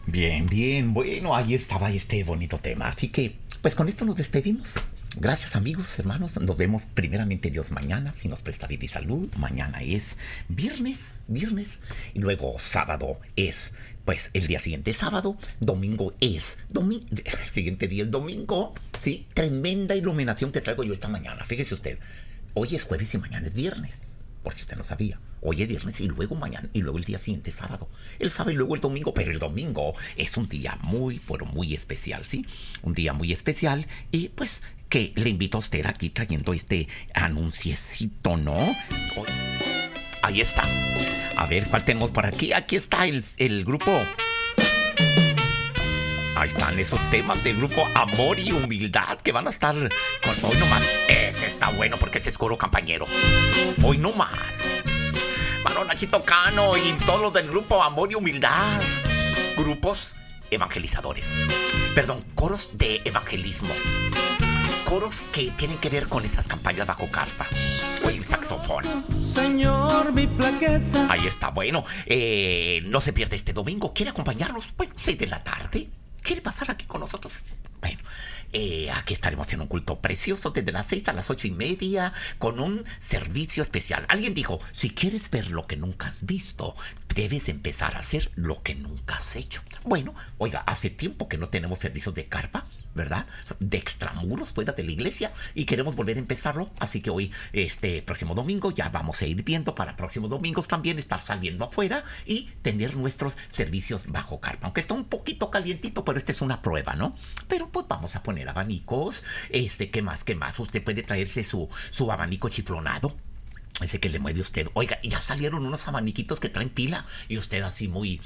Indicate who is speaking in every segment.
Speaker 1: Bien, bien. Bueno, ahí estaba este bonito tema. Así que, pues con esto nos despedimos. Gracias amigos, hermanos. Nos vemos primeramente Dios mañana, si nos presta vida y salud. Mañana es viernes. Y luego sábado es, pues el día siguiente es sábado. Domingo es domingo. El siguiente día es domingo. Sí, tremenda iluminación que traigo yo esta mañana. Fíjese usted. Hoy es jueves y mañana es viernes. Por si usted no sabía. Hoy es viernes y luego mañana y luego el día siguiente es sábado. El sábado y luego el domingo, pero el domingo es un día muy, pero muy especial, ¿sí? Un día muy especial y pues que le invito a usted aquí trayendo este anunciecito, ¿no? Hoy- Ahí está. A ver, ¿cuál tenemos por aquí? Aquí está el grupo. Ahí están esos temas del grupo Amor y Humildad que van a estar con hoy nomás. Ese está bueno porque ese es coro campañero. Hoy nomás. Mano Nachito Cano y todos los del grupo Amor y Humildad. Grupos evangelizadores. Perdón, coros de evangelismo. Coros que tienen que ver con esas campañas bajo carpa. O el saxofón.
Speaker 2: Señor, mi flaqueza.
Speaker 1: Ahí está, bueno. No se pierde este domingo. ¿Quiere acompañarnos? Bueno, 6 de la tarde. ¿Quiere pasar aquí con nosotros? Bueno, aquí estaremos en un culto precioso desde las 6 a las 8:30 con un servicio especial. Alguien dijo, si quieres ver lo que nunca has visto, debes empezar a hacer lo que nunca has hecho. Bueno, oiga, hace tiempo que no tenemos servicios de carpa, ¿verdad? De extramuros fuera de la iglesia y queremos volver a empezarlo. Así que hoy, próximo domingo, ya vamos a ir viendo para próximos domingos también estar saliendo afuera y tener nuestros servicios bajo carpa. Aunque está un poquito calientito, pero esta es una prueba, ¿no? Pero pues vamos a poner abanicos. ¿Qué más? ¿Qué más? Usted puede traerse su abanico chiflonado. Ese que le mueve usted. Oiga, ya salieron unos abaniquitos que traen pila. Y usted muy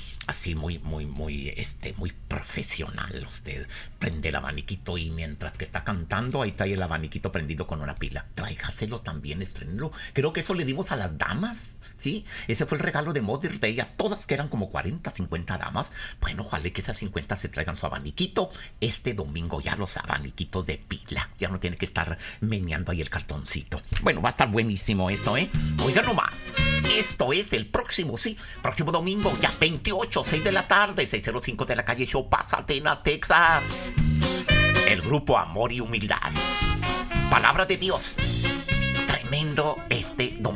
Speaker 1: profesional. Usted prende el abaniquito y mientras que está cantando, ahí trae el abaniquito prendido con una pila. Tráigaselo también, estrénelo. Creo que eso le dimos a las damas, ¿sí? Ese fue el regalo de Mother's Day a todas, que eran como 40, 50 damas. Bueno, ojalá que esas 50 se traigan su abaniquito. Este domingo ya los abaniquitos de pila. Ya no tiene que estar meneando ahí el cartoncito. Bueno, va a estar buenísimo esto, ¿eh? Oiga nomás, esto es el próximo domingo, ya 28, 6 de la tarde, 605 de la calle Show, Pasadena, Texas. El grupo Amor y Humildad. Palabra de Dios. Tremendo este domingo.